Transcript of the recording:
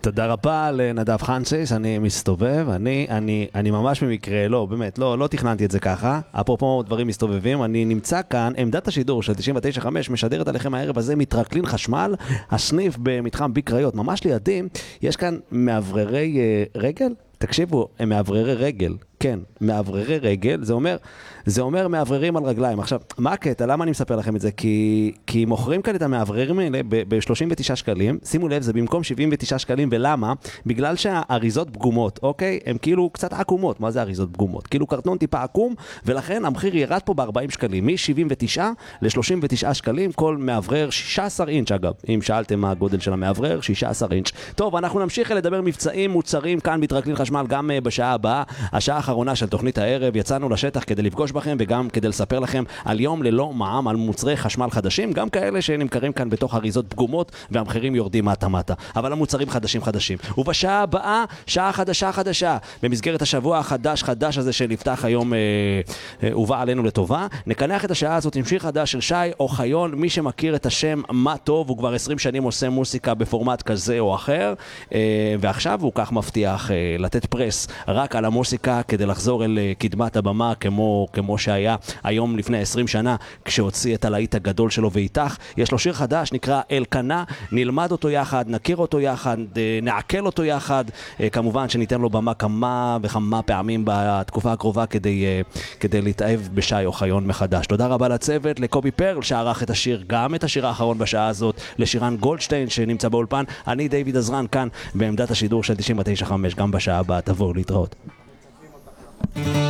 תודה רבה לנדב חנסיס, אני מסתובב, אני ממש במקרה, לא, באמת, לא תכננתי את זה ככה, אפרופו דברים מסתובבים, אני נמצא כאן, עמדת השידור של 99.5 משדרת עליכם הערב הזה מטרקלין חשמל, הסניף במתחם בי קריות, ממש לידי, יש כאן מאווררי רגל? תקשיבו, הם מאווררי רגל, כן, מאווררי רגל, זה אומר מאווררים על רגליים. עכשיו, מה הקטע? למה אני מספר לכם את זה? כי מוכרים כאן את המאווררים האלה ב-39 שקלים, שימו לב, זה במקום 79 שקלים, ולמה? בגלל שהאריזות פגומות, אוקיי? הם כאילו קצת עקומות. מה זה אריזות פגומות? כאילו קרטון טיפה עקום, ולכן המחיר ירד פה ב-40 שקלים, מ-79 ל-39 שקלים, כל מאוורר 16 אינץ' אגב, אם שאלתם מה הגודל של המאוורר, 16 אינץ'. טוב, אנחנו נמשיך לדבר מבצעים, מוצרים כאן בטרקלין חשמל, גם בשעה הבאה, השעה האחרונה של תוכנית הערב, יצאנו לשטח כדי לפגוש בכם וגם כדי לספר לכם על יום ללא מע"מ על מוצרי חשמל חדשים, גם כאלה שנמכרים כאן בתוך אריזות פגומות והמחירים יורדים מטה. אבל המוצרים חדשים. ובשעה הבאה, שעה חדשה, במסגרת השבוע החדש הזה שנפתח היום הובא עלינו לטובה, נקנח את השעה הזאת עם שיר חדש של שי אוחיון, מי שמכיר את השם מה טוב, הוא כבר 20 שנים עושה מוסיקה בפורמט כזה או אחר, ועכשיו הוא כך מבטיח לתת פרס רק על המוסיקה כדי לחזור אל קדמת הבמה כמו שהיה היום לפני 20 שנה כשהוציא את הלהיט הגדול שלו ואיתך. יש לו שיר חדש נקרא אלקנה, נלמד אותו יחד, נכיר אותו יחד, נעכל אותו יחד, כמובן שניתן לו במה כמה וכמה פעמים בתקופה הקרובה כדי להתאהב בשי אוחיון מחדש. תודה רבה לצוות, לקובי פרל שערך את השיר, גם את השיר האחרון בשעה הזאת, לשירן גולדשטיין שנמצא באולפן, אני דיוויד עזרן כאן בעמדת השידור של 99.5 גם בשעה הבאה, תבואו להתראות.